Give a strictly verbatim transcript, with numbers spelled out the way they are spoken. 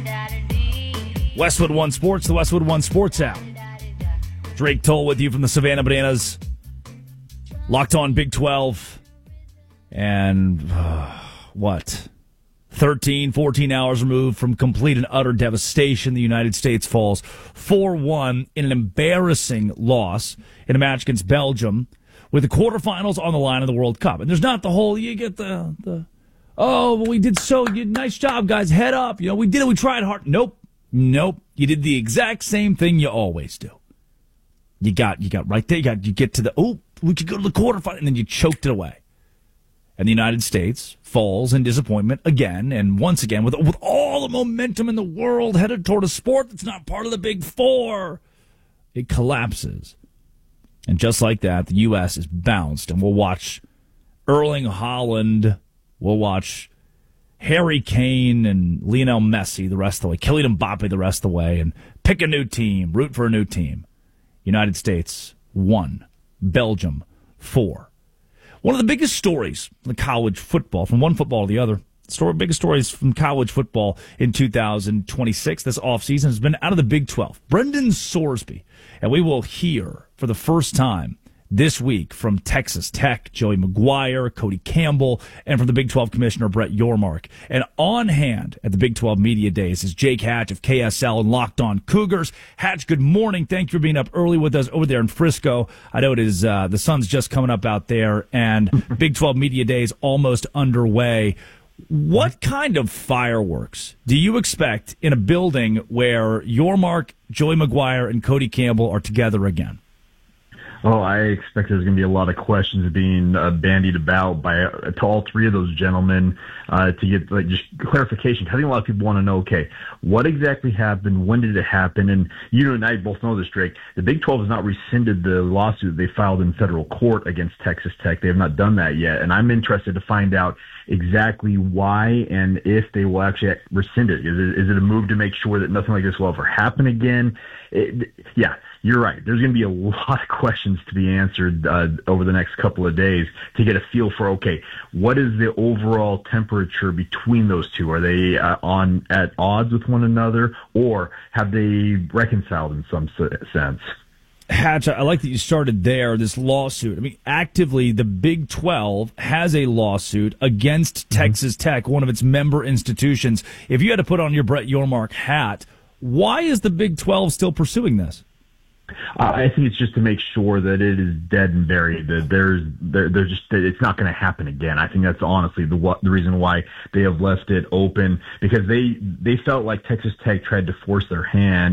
Westwood One Sports, the Westwood One Sports app. Drake Toll with you from the Savannah Bananas. Locked on Big twelve. And uh, what? thirteen, fourteen hours removed from complete and utter devastation. The United States falls four one in an embarrassing loss in a match against Belgium with the quarterfinals on the line of the World Cup. And there's not the whole, you get the, the oh, well, we did so, you, nice job, guys, head up. You know, we did it, we tried hard. Nope, nope. You did the exact same thing you always do. You got, you got right there, you got, you get to the, oh, we could go to the quarterfinal, and then you choked it away. And the United States falls in disappointment again, and once again, with with all the momentum in the world headed toward a sport that's not part of the Big Four, it collapses. And just like that, the U S is bounced, and we'll watch Erling Haaland, we'll watch Harry Kane and Lionel Messi the rest of the way, Kylian Mbappe the rest of the way, and pick a new team, root for a new team. United States, one. Belgium, four. One of the biggest stories in college football, from one football to the other, story, biggest stories from college football in two thousand twenty-six, this offseason, has been out of the Big twelve. Brendan Sorsby, and we will hear for the first time this week from Texas Tech, Joey McGuire, Cody Campbell, and from the Big twelve Commissioner, Brett Yormark. And on hand at the Big twelve Media Days is Jake Hatch of K S L and Locked On Cougars. Hatch, good morning. Thank you for being up early with us over there in Frisco. I know it is uh, the sun's just coming up out there, and Big twelve Media Days almost underway. What kind of fireworks do you expect in a building where Yormark, Joey McGuire, and Cody Campbell are together again? Oh, I expect there's going to be a lot of questions being uh, bandied about by uh, to all three of those gentlemen uh, to get like just clarification. I think a lot of people want to know, okay, what exactly happened? When did it happen? And you and I both know this, Drake. The Big twelve has not rescinded the lawsuit they filed in federal court against Texas Tech. They have not done that yet, and I'm interested to find out exactly why and if they will actually rescind it. Is it, is it a move to make sure that nothing like this will ever happen again? It, yeah. You're right. There's going to be a lot of questions to be answered uh, over the next couple of days to get a feel for, okay, what is the overall temperature between those two? Are they uh, on at odds with one another, or have they reconciled in some sense? Hatch, I like that you started there, this lawsuit. I mean, actively, the Big twelve has a lawsuit against mm-hmm. Texas Tech, one of its member institutions. If you had to put on your Brett Yormark hat, why is the Big twelve still pursuing this? Uh, I think it's just to make sure that it is dead and buried. That there's, there, there's just that it's not going to happen again. I think that's honestly the what, the reason why they have left it open, because they they felt like Texas Tech tried to force their hand.